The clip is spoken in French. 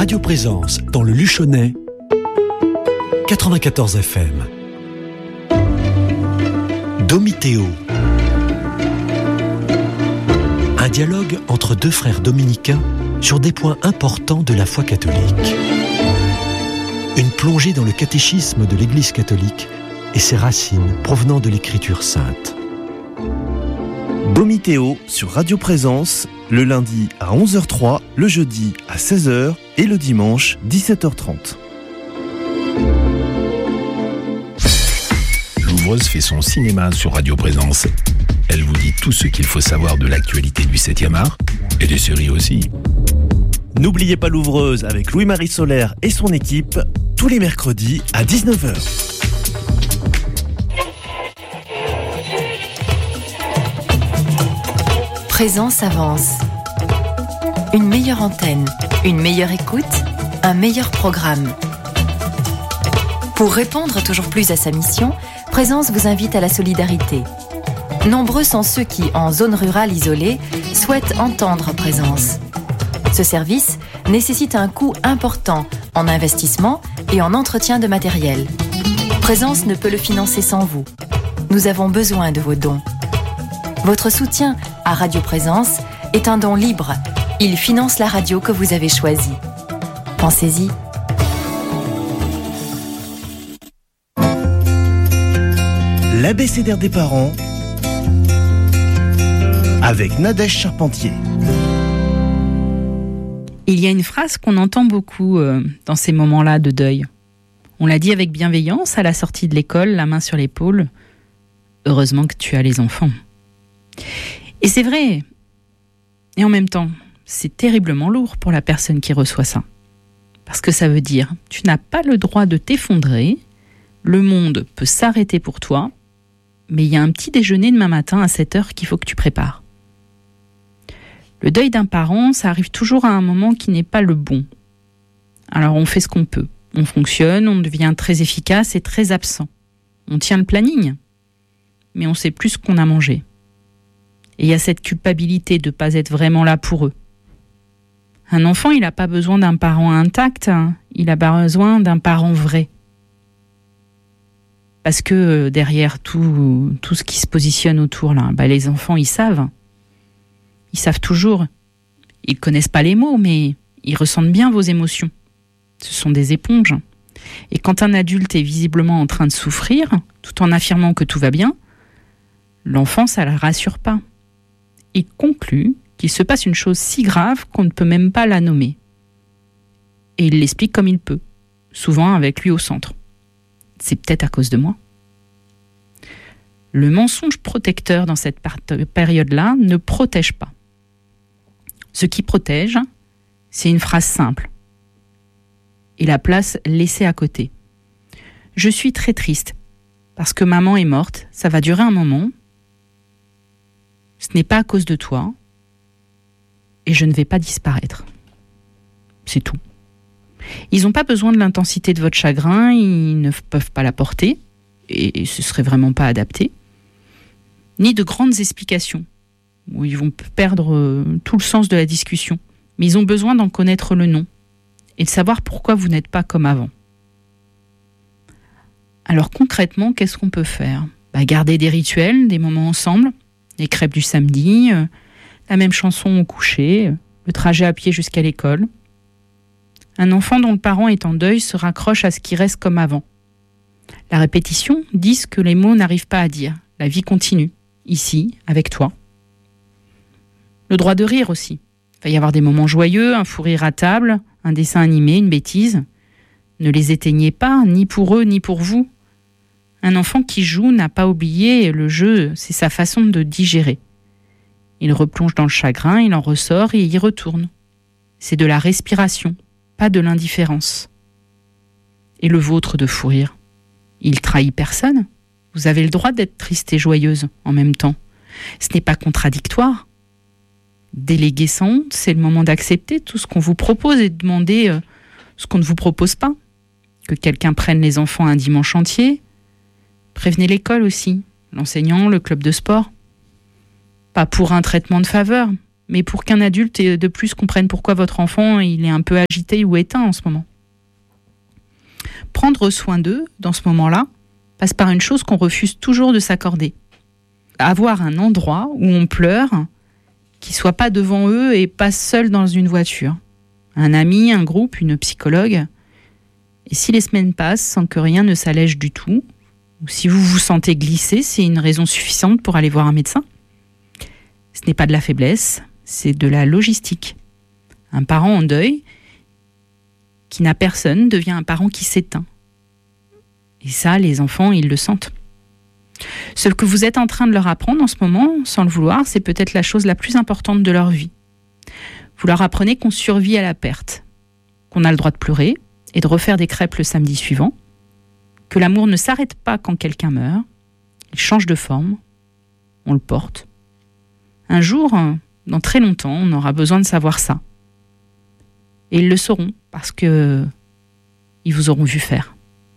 Radio Présence, dans le Luchonnais, 94 FM. Domitéo. Un dialogue entre deux frères dominicains sur des points importants de la foi catholique. Une plongée dans le catéchisme de l'Église catholique et ses racines provenant de l'Écriture sainte. Domitéo sur Radio Présence, le lundi à 11h03, le jeudi à 16h et le dimanche 17h30. Louvreuse fait son cinéma sur Radio Présence. Elle vous dit tout ce qu'il faut savoir de l'actualité du 7e art et des séries aussi. N'oubliez pas l'Ouvreuse avec Louis-Marie Solaire et son équipe, tous les mercredis à 19h. Présence avance. Une meilleure antenne, une meilleure écoute, un meilleur programme. Pour répondre toujours plus à sa mission, Présence vous invite à la solidarité. Nombreux sont ceux qui, en zone rurale isolée, souhaitent entendre Présence. Ce service nécessite un coût important en investissement et en entretien de matériel. Présence ne peut le financer sans vous. Nous avons besoin de vos dons. Votre soutien à Radio Présence est un don libre. Il finance la radio que vous avez choisie. Pensez-y. L'abécédaire des parents avec Nadège Charpentier. Il y a une phrase qu'on entend beaucoup dans ces moments-là de deuil. On l'a dit avec bienveillance à la sortie de l'école, la main sur l'épaule. Heureusement que tu as les enfants. Et c'est vrai. Et en même temps, c'est terriblement lourd pour la personne qui reçoit ça. Parce que ça veut dire, tu n'as pas le droit de t'effondrer, le monde peut s'arrêter pour toi, mais il y a un petit déjeuner demain matin à 7h qu'il faut que tu prépares. Le deuil d'un parent, ça arrive toujours à un moment qui n'est pas le bon. Alors on fait ce qu'on peut. On fonctionne, on devient très efficace et très absent. On tient le planning, mais on sait plus ce qu'on a mangé. Et il y a cette culpabilité de ne pas être vraiment là pour eux. Un enfant, il n'a pas besoin d'un parent intact, il a besoin d'un parent vrai. Parce que derrière tout ce qui se positionne autour, là, les enfants, ils savent. Ils savent toujours. Ils ne connaissent pas les mots, mais ils ressentent bien vos émotions. Ce sont des éponges. Et quand un adulte est visiblement en train de souffrir, tout en affirmant que tout va bien, l'enfant, ça ne le rassure pas. Il conclut qu'il se passe une chose si grave qu'on ne peut même pas la nommer. Et il l'explique comme il peut, souvent avec lui au centre. C'est peut-être à cause de moi. Le mensonge protecteur dans cette période-là ne protège pas. Ce qui protège, c'est une phrase simple. Et la place laissée à côté. Je suis très triste, parce que maman est morte, ça va durer un moment. Ce n'est pas à cause de toi, et je ne vais pas disparaître. C'est tout. Ils n'ont pas besoin de l'intensité de votre chagrin, ils ne peuvent pas la porter, et ce serait vraiment pas adapté, ni de grandes explications, où ils vont perdre tout le sens de la discussion. Mais ils ont besoin d'en connaître le nom, et de savoir pourquoi vous n'êtes pas comme avant. Alors concrètement, qu'est-ce qu'on peut faire ? Garder des rituels, des moments ensemble, les crêpes du samedi, la même chanson au coucher, le trajet à pied jusqu'à l'école. Un enfant dont le parent est en deuil se raccroche à ce qui reste comme avant. La répétition dit ce que les mots n'arrivent pas à dire. La vie continue, ici, avec toi. Le droit de rire aussi. Il va y avoir des moments joyeux, un fou rire à table, un dessin animé, une bêtise. Ne les éteignez pas, ni pour eux, ni pour vous. Un enfant qui joue n'a pas oublié le jeu, c'est sa façon de digérer. Il replonge dans le chagrin, il en ressort et y retourne. C'est de la respiration, pas de l'indifférence. Et le vôtre de fou rire, il trahit personne. Vous avez le droit d'être triste et joyeuse en même temps. Ce n'est pas contradictoire. Déléguer sans honte, c'est le moment d'accepter tout ce qu'on vous propose et de demander ce qu'on ne vous propose pas. Que quelqu'un prenne les enfants un dimanche entier. Prévenez l'école aussi, l'enseignant, le club de sport. Pas pour un traitement de faveur, mais pour qu'un adulte de plus comprenne pourquoi votre enfant il est un peu agité ou éteint en ce moment. Prendre soin d'eux, dans ce moment-là, passe par une chose qu'on refuse toujours de s'accorder. Avoir un endroit où on pleure, qui ne soit pas devant eux et pas seul dans une voiture. Un ami, un groupe, une psychologue. Et si les semaines passent sans que rien ne s'allège du tout, ou si vous vous sentez glissé, c'est une raison suffisante pour aller voir un médecin. Ce n'est pas de la faiblesse, c'est de la logistique. Un parent en deuil qui n'a personne devient un parent qui s'éteint. Et ça, les enfants, ils le sentent. Ce que vous êtes en train de leur apprendre en ce moment, sans le vouloir, c'est peut-être la chose la plus importante de leur vie. Vous leur apprenez qu'on survit à la perte, qu'on a le droit de pleurer et de refaire des crêpes le samedi suivant, que l'amour ne s'arrête pas quand quelqu'un meurt, il change de forme, on le porte. Un jour, dans très longtemps, on aura besoin de savoir ça. Et ils le sauront parce que ils vous auront vu faire.